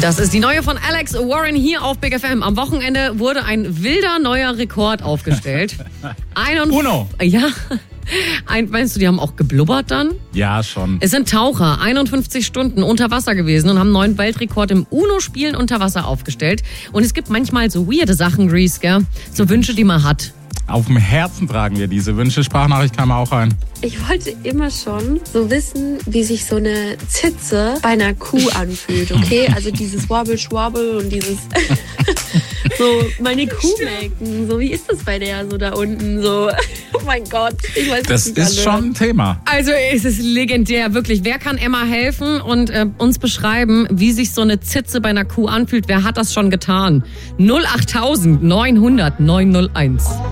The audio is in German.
Das ist die neue von Alex Warren hier auf Big FM. Am Wochenende wurde ein wilder neuer Rekord aufgestellt. Uno. Ja. Meinst du, die haben auch geblubbert dann? Ja, schon. Es sind Taucher, 51 Stunden unter Wasser gewesen und haben einen neuen Weltrekord im UNO-Spielen unter Wasser aufgestellt. Und es gibt manchmal so weirde Sachen, Grease, gell? So Wünsche, die man hat. Auf dem Herzen tragen wir diese Wünsche. Sprachnachricht kam auch ein. Ich wollte immer schon so wissen, wie sich so eine Zitze bei einer Kuh anfühlt, okay? Also dieses Wobble-Schwobble und dieses so meine Kuh melken. So, wie ist das bei der so da unten? So, oh mein Gott, ich weiß Das nicht ist schon ein Thema. Also es ist legendär, wirklich. Wer kann Emma helfen und uns beschreiben, wie sich so eine Zitze bei einer Kuh anfühlt? Wer hat das schon getan? 08000 900 901.